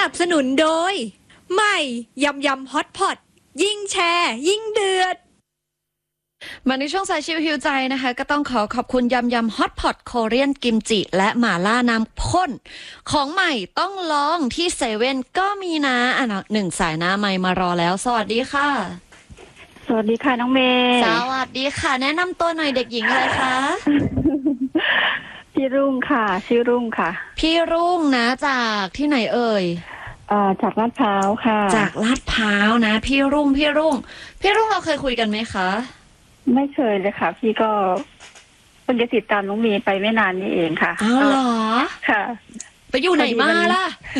นับสนุนโดยใหม่ยำยำฮอตพอตยิ่งแชร์ยิ่งเดือดมาในช่วงสายชิวฮิวใจนะคะก็ต้องขอบคุณยำยำฮอตพอตโคเรียนกิมจิและหม่าล่าน้ำข้นของใหม่ต้องลองที่เซเว่นก็มีนะหนึ่งสายหน้าใหม่มารอแล้วสวัสดีค่ะสวัสดีค่ะน้องเมย์สวัสดีค่ะแนะนำตัวหน่อยเด็กหญิงอะไรคะพี่รุ่งค่ะชื่อรุ่งค่ะพี่รุ่งนะจากที่ไหนเอ่ยจากลาดพร้าวค่ะจากลาดพร้าวนะพี่รุ่งเราเคยคุยกันไหมคะไม่เคยเลยค่ะพี่ก็เพิ่งจะติดตามน้องเมย์ไปไม่นานนี้เองค่ะอ้าวเหรอค่ะไปอยู่ไหนมาล่ะ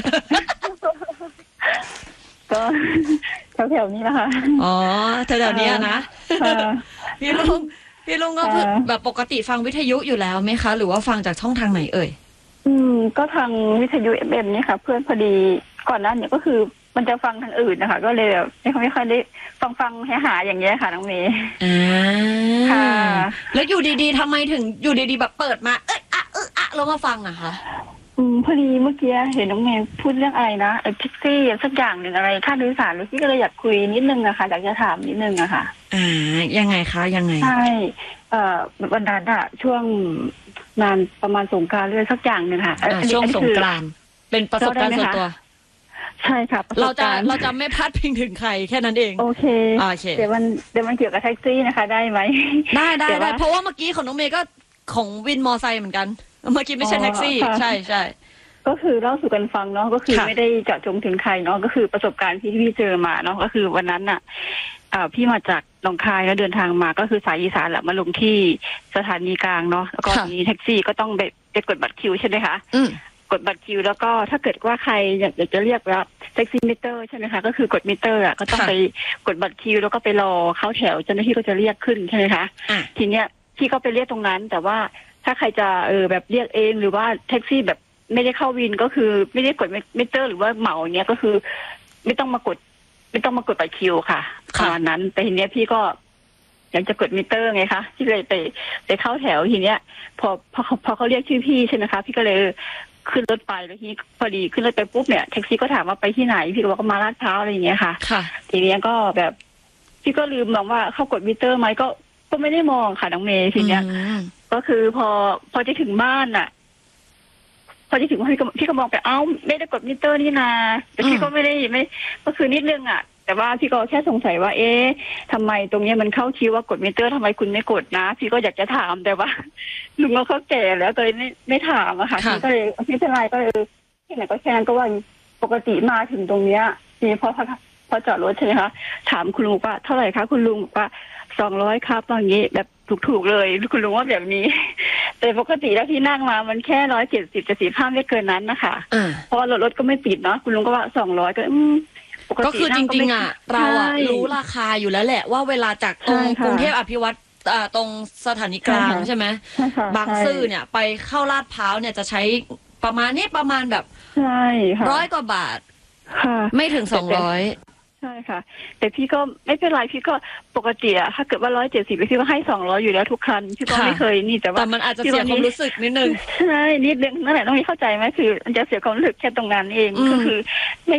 ก็แถวๆนี้นะคะอ๋อแถวๆนี้นะพี่ลุงก็แบบปกติฟังวิทยุอยู่แล้วไหมคะหรือว่าฟังจากช่องทางไหนเอ่ยก็ทางวิทยุ FM นี่ค่ะเพื่อนพอดีก่อนหน้านี้ก็คือมันจะฟังทางอื่นนะคะก็เลยแบบไม่ค่อยได้ฟังให้หาอย่างเงี้ยค่ะน้องเมย์ค่ะแล้วอยู่ดีๆทำไมถึงอยู่ดีๆแบบเปิดมาแล้วมาฟังอะคะพอดีเมื่อกี้เห็นน้องเมย์พูดเรื่องอะไรนะแท็กซี่สักอย่างหนึ่งอะไรค่าโดยสารพี่ก็เลยอยากคุยนิดนึงอะค่ะอยากจะถามนิดนึงอะค่ะยังไงคะยังไงใช่วันนั้นอะช่วงนานประมาณสงกรานต์เรื่องสักอย่างหนึ่งค่ะช่วงสงกรานต์เป็นประสบการณ์ส่วนตัวใช่ค่ะเราจะไม่พลาดพิงถึงใครแค่นั้นเองโอเคเดี๋ยวมันเกี่ยวกับแท็กซี่นะคะได้ไหมได้เพราะว่าเมื่อกี้ของน้องเมย์ก็ของวินมอไซค์เหมือนกันเมื่อกี้ไม่ใช่แท็กซี่ใช่ก็คือเล่าสู่กันฟังเนาะก็คือไม่ได้เจาะจงถึงใครเนาะก็คือประสบการณ์ที่พี่เจอมาเนาะก็คือวันนั้นน่ะพี่มาจากหนองคายแล้วเดินทางมาก็คือสายอีสานแหละมาลงที่สถานีกลางเนาะแล้วก็มีแท็กซี่ก็ต้องไปกดบัตรคิวใช่ไหมคะกดบัตรคิวแล้วก็ถ้าเกิดว่าใครอยากจะเรียกว่าแท็กซี่มิเตอร์ใช่ไหมคะก็คือกดมิเตอร์อ่ะก็ต้องไปกดบัตรคิวแล้วก็ไปรอเข้าแถวเจ้าหน้าที่ก็จะเรียกขึ้นใช่ไหมคะทีเนี้ยพี่ก็ไปเรียกตรงนั้นแต่ว่าถ้าใครจะแบบเรียกเองหรือว่าแท็กซี่แบบไม่ได้เข้าวินก็คือไม่ได้กดมิเตอร์หรือว่าเหมาเนี้ยก็คือไม่ต้องมากดบัตรคิวค่ะประมาณนั้นแต่ทีเนี้ยพี่ก็อยากจะกดมิเตอร์ไงคะที่เลยไปเข้าแถวทีเนี้ยพอเขาเรียกชื่อพี่ใช่ไหมคะพี่ก็เลยขึ้นรถไปแล้วทีพอดีขึ้นรถไปปุ๊บเนี่ยแท็กซี่ก็ถามว่าไปที่ไหนพี่ก็บอกว่ามาลาดพร้าวอะไรอย่างเงี้ยค่ะทีเนี้ยก็แบบพี่ก็ลืมมองว่าเขากดมิเตอร์ไหมก็ไม่ได้มองค่ะน้องเมย์ทีเนี้ยก็คือพอจะถึงบ้านอ่ะพอจะถึงพี่ก็มองไปไม่ได้กดมิเตอร์นี่นาแต่พี่ก็ไม่ก็คือนิดนึงอ่ะแต่ว่าพี่ก็แค่สงสัยว่าทำไมตรงนี้มันเข้าคิวว่ากดมิเตอร์ทำไมคุณไม่กดนะพี่ก็อยากจะถามแต่ว่าลุงเขาแก่แล้วก็เลยไม่ถามอะค่ะพี่ก็เลยไม่เป็นไรก็เลยที่ไหนก็แค่นั้นก็ว่าปกติมาถึงตรงเนี้ยทีพอจอดรถใช่ไหมคะถามคุณลุงว่าเท่าไหร่คะคุณลุงบอกว่า200ครับอย่างนี้แบบถูกเลยคุณลุงว่าแบบนี้แต่ปกติแล้วที่นั่งมามันแค่170จะ45ไม่เกินนั้นนะคะเพราะรถก็ไม่ปิดเนาะคุณลุงก็ว่า200ก็คือจริงๆอ่ะเราอ่ะรู้ราคาอยู่แล้วแหละว่าเวลาจากตรงกรุงเทพอภิวัตรตรงสถานีกลางใช่ไหมบางซื่อเนี่ยไปเข้าลาดพร้าวเนี่ยจะใช้ประมาณแบบ100 กว่าบาทไม่ถึง200 ใช่ค่ะแต่พี่ก็ไม่เป็นไรพี่ก็ปกติอะถ้าเกิดว่า170พี่ก็ให้200อยู่แล้วทุกคันพี่ก็ไม่เคยนี่แต่มันอาจจะเสียความรู้สึกนิดนึงใช่นิดนึงนั่นแหละต้องเข้าใจไหมคือมันจะเสียความรู้สึกแค่ตรงนั้นเองก็คือ